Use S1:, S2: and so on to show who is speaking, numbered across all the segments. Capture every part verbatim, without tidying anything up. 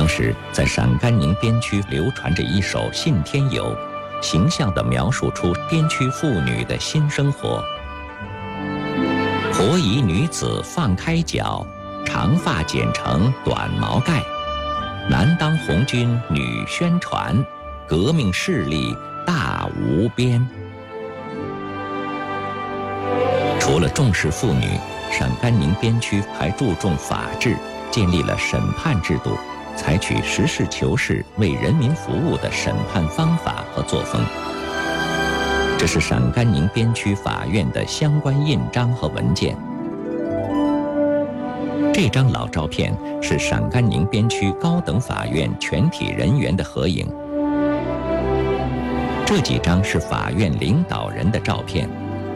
S1: 时在陕甘宁边区流传着一首《信天游》，形象地描述出边区妇女的新生活。婆姨女子放开脚，长发剪成短毛盖，男当红军女宣传，革命势力大无边。除了重视妇女，陕甘宁边区还注重法治，建立了审判制度，采取实事求是、为人民服务的审判方法和作风。这是陕甘宁边区法院的相关印章和文件。这张老照片是陕甘宁边区高等法院全体人员的合影。这几张是法院领导人的照片。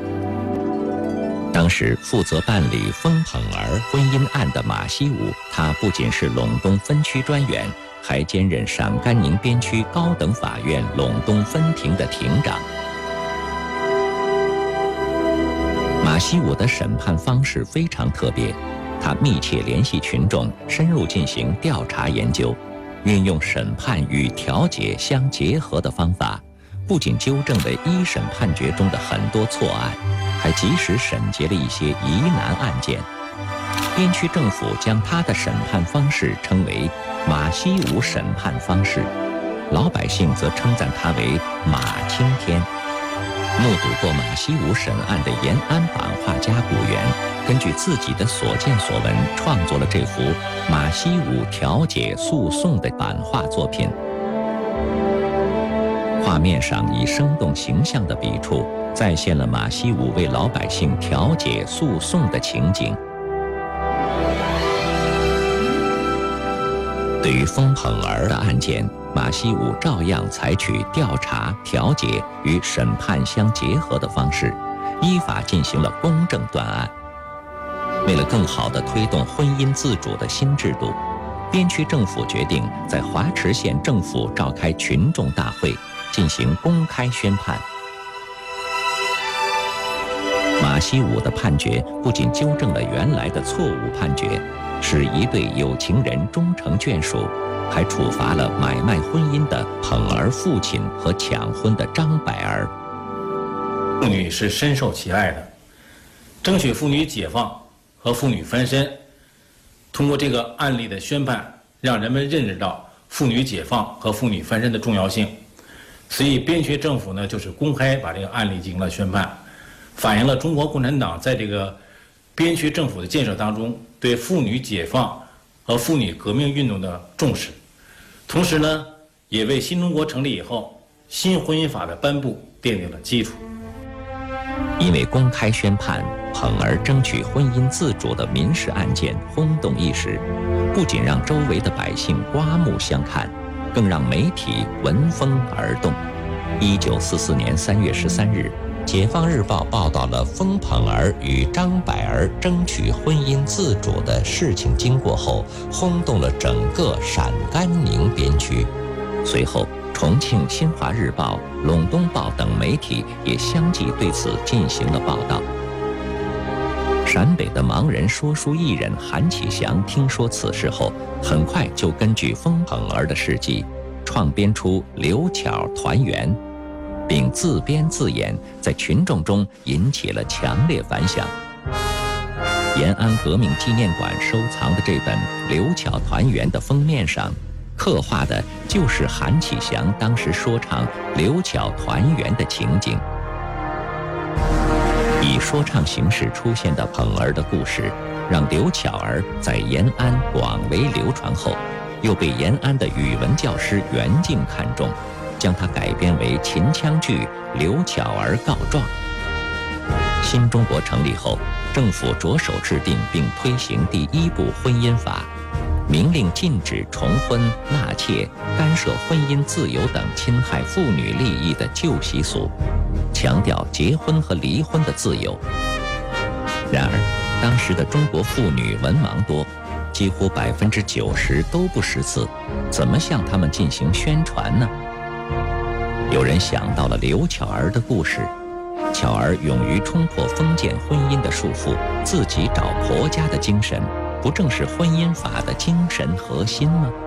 S1: 当时负责办理封捧儿婚姻案的马西武，他不仅是陇东分区专员，还兼任陕甘宁边区高等法院陇东分庭的庭长。马西武的审判方式非常特别，他密切联系群众，深入进行调查研究，运用审判与调解相结合的方法，不仅纠正了一审判决中的很多错案，还及时审结了一些疑难案件。边区政府将他的审判方式称为马西武审判方式，老百姓则称赞他为马青天。目睹过马西武审案的延安版画家古元，根据自己的所见所闻，创作了这幅马西武调解诉讼的版画作品。画面上以生动形象的笔触，再现了马西武为老百姓调解诉讼的情景。对于封捧儿的案件，马西武照样采取调查、调解与审判相结合的方式，依法进行了公正断案。为了更好地推动婚姻自主的新制度，边区政府决定在华池县政府召开群众大会，进行公开宣判。马西武的判决不仅纠正了原来的错误判决，使一对有情人终成眷属，还处罚了买卖婚姻的捧儿父亲和抢婚的张百儿。
S2: 妇女是深受其害的，争取妇女解放和妇女翻身。通过这个案例的宣判，让人们认识到妇女解放和妇女翻身的重要性。所以边区政府呢，就是公开把这个案例进行了宣判，反映了中国共产党在这个边区政府的建设当中对妇女解放和妇女革命运动的重视，同时呢，也为新中国成立以后新婚姻法的颁布奠定了基础。
S1: 因为公开宣判捧儿争取婚姻自主的民事案件轰动一时，不仅让周围的百姓刮目相看，更让媒体闻风而动。一九四四年三月十三日，《解放日报》报道了封捧儿与张百儿争取婚姻自主的事情经过后，轰动了整个陕甘宁边区。随后，重庆新华日报、陇东报等媒体也相继对此进行了报道。陕北的盲人说书艺人韩启祥听说此事后，很快就根据封捧儿的事迹，创编出刘巧团圆，并自编自演，在群众中引起了强烈反响。延安革命纪念馆收藏的这本《刘巧团圆》的封面上，刻画的就是韩启祥当时说唱《刘巧团圆》的情景。以说唱形式出现的捧儿的故事，让刘巧儿在延安广为流传后，又被延安的语文教师袁静看中，将它改编为秦腔剧《刘巧儿告状》。新中国成立后，政府着手制定并推行第一部婚姻法，明令禁止重婚、纳妾、干涉婚姻自由等侵害妇女利益的旧习俗，强调结婚和离婚的自由。然而，当时的中国妇女文盲多，几乎百分之九十都不识字，怎么向他们进行宣传呢？有人想到了刘巧儿的故事，巧儿勇于冲破封建婚姻的束缚，自己找婆家的精神，不正是婚姻法的精神核心吗？